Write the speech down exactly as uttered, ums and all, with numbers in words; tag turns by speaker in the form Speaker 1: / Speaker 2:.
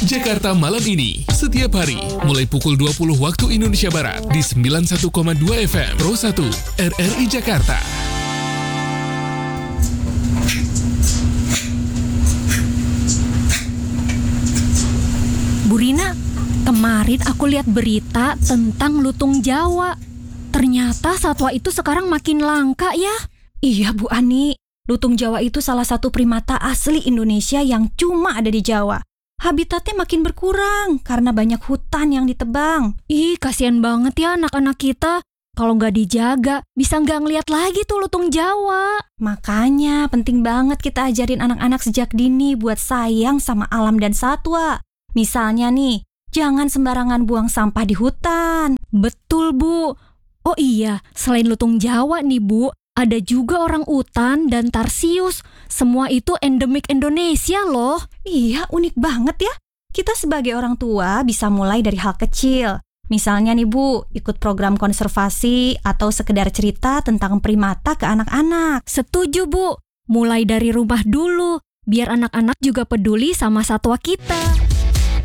Speaker 1: Jakarta Malam Ini, setiap hari, mulai pukul dua puluh waktu Indonesia Barat, di sembilan puluh satu koma dua F M, Pro satu, R R I Jakarta.
Speaker 2: Bu Rina, kemarin aku lihat berita tentang lutung Jawa. Ternyata satwa itu sekarang makin langka ya.
Speaker 3: Iya Bu Ani, lutung Jawa itu salah satu primata asli Indonesia yang cuma ada di Jawa. Habitatnya makin berkurang karena banyak hutan yang ditebang.
Speaker 2: Ih, kasihan banget ya anak-anak kita. Kalau nggak dijaga, bisa nggak ngeliat lagi tuh lutung Jawa.
Speaker 3: Makanya penting banget kita ajarin anak-anak sejak dini buat sayang sama alam dan satwa. Misalnya nih, jangan sembarangan buang sampah di hutan.
Speaker 2: Betul, Bu. Oh iya, selain lutung Jawa nih, Bu, ada juga orang utan dan tarsius. Semua itu endemik Indonesia loh.
Speaker 3: Iya, unik banget ya. Kita sebagai orang tua bisa mulai dari hal kecil. Misalnya nih Bu, ikut program konservasi atau sekedar cerita tentang primata ke anak-anak.
Speaker 2: Setuju, Bu. Mulai dari rumah dulu, biar anak-anak juga peduli sama satwa kita.